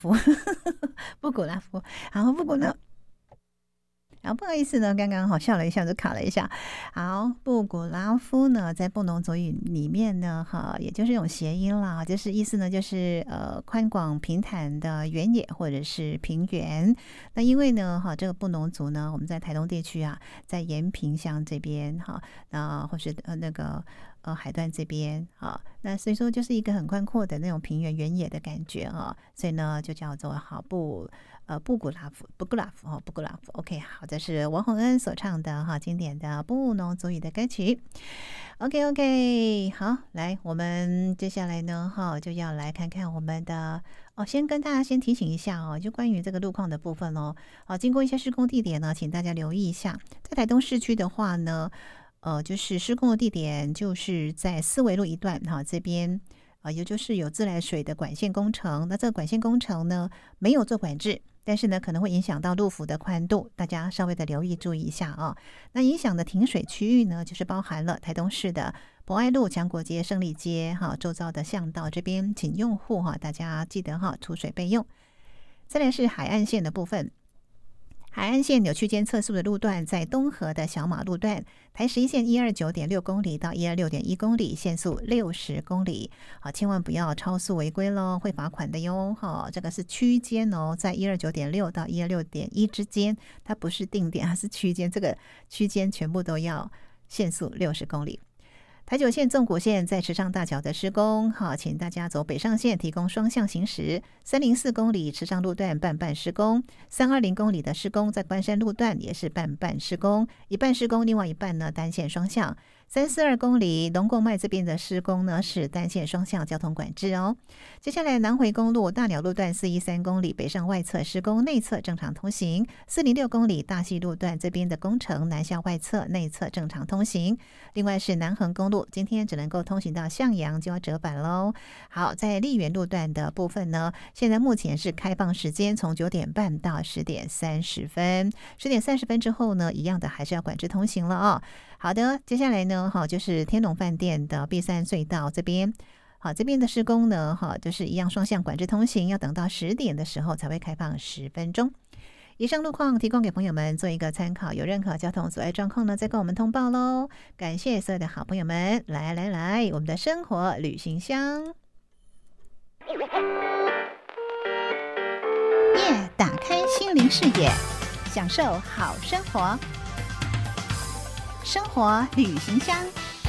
布古拉夫，然后布古拉。然后不好意思呢，刚刚好笑了一下，就卡了一下。好，布古拉夫呢，在布农族语里面呢，也就是一种谐音啦，就是意思呢，就是宽广平坦的原野或者是平原。那因为呢，这个布农族呢，我们在台东地区啊，在延平乡这边或是那个海段这边那所以说就是一个很宽阔的那种平原原野的感觉所以呢就叫做布古拉夫 OK 好，这是王洪恩所唱的经典的布农族语的歌曲。 OK 好，来我们接下来呢就要来看看我们的先跟大家先提醒一下就关于这个路况的部分经过一些施工地点呢，请大家留意一下，在台东市区的话呢就是施工的地点就是在四维路一段这边也就是有自来水的管线工程。那这个管线工程呢没有做管制，但是呢可能会影响到路幅的宽度，大家稍微的留意注意一下那影响的停水区域呢，就是包含了台东市的博爱路、强国街、胜利街周遭的巷道这边，请用户大家记得储水备用。再来是海岸线的部分，海岸线有区间测速的路段，在东河的小马路段，台11线129.6公里到126.1公里，限速60公里。千万不要超速违规咯，会罚款的哟。这个是区间在129.6到126.1之间，它不是定点，它是区间，这个区间全部都要限速60公里。台九线纵谷线在池上大桥的施工请大家走北上线，提供双向行驶。304公里池上路段半施工，320公里的施工在关山路段也是半施工，一半施工，另外一半呢单线双向。342公里龙贡麦这边的施工呢是单线双向交通管制接下来南回公路大鸟路段413公里北上外侧施工，内侧正常通行。406公里大溪路段这边的工程南下外侧，内侧正常通行。另外是南横公路今天只能够通行到向阳，就要折返咯。好，在丽园路段的部分呢，现在目前是开放时间从9点半到10点30分，10点30分之后呢，一样的还是要管制通行了好的，接下来呢就是天龙饭店的碧山隧道这边这边的施工呢就是一样双向管制通行，要等到10点的时候才会开放10分钟。以上路况提供给朋友们做一个参考，有任何交通阻碍状况呢，再跟我们通报咯。感谢所有的好朋友们，来，我们的生活旅行箱打开心灵视野，享受好生活。生活旅行箱。